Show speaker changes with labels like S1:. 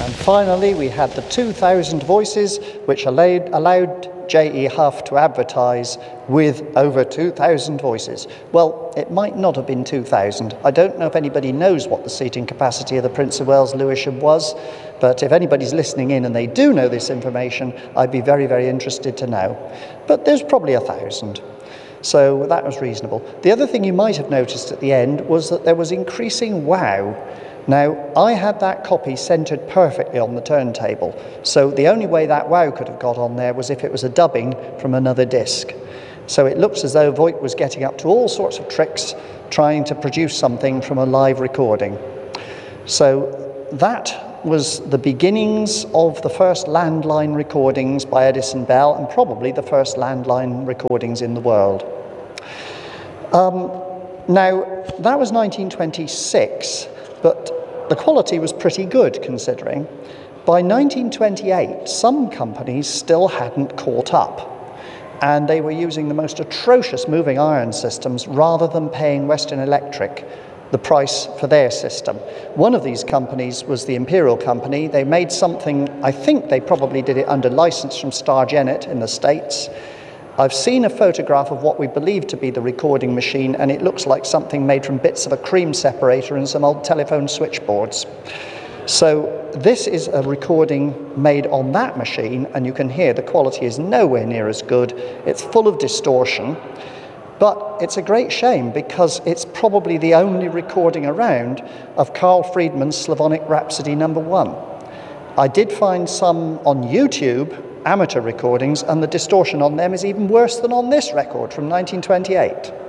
S1: And finally, we had the 2000 voices, which allowed J.E. Huff to advertise with over 2,000 voices. Well, it might not have been 2,000. I don't know if anybody knows what the seating capacity of the Prince of Wales Lewisham was, but if anybody's listening in and they do know this information, I'd be very, very interested to know. But there's probably 1,000. So that was reasonable. The other thing you might have noticed at the end was that there was increasing wow. Now, I had that copy centred perfectly on the turntable, so the only way that wow could have got on there was if it was a dubbing from another disc. So it looks as though Voight was getting up to all sorts of tricks trying to produce something from a live recording. So that was the beginnings of the first landline recordings by Edison Bell, and probably the first landline recordings in the world. Now, that was 1926, but the quality was pretty good considering. By 1928, some companies still hadn't caught up, and they were using the most atrocious moving iron systems rather than paying Western Electric the price for their system. One of these companies was the Imperial Company. They made something, I think they probably did it under license from Stargenet in the States. I've seen a photograph of what we believe to be the recording machine, and it looks like something made from bits of a cream separator and some old telephone switchboards. So this is a recording made on that machine, and you can hear the quality is nowhere near as good. It's full of distortion, but it's a great shame because it's probably the only recording around of Carl Friedman's Slavonic Rhapsody No. 1. I did find some on YouTube, amateur recordings, and the distortion on them is even worse than on this record from 1928.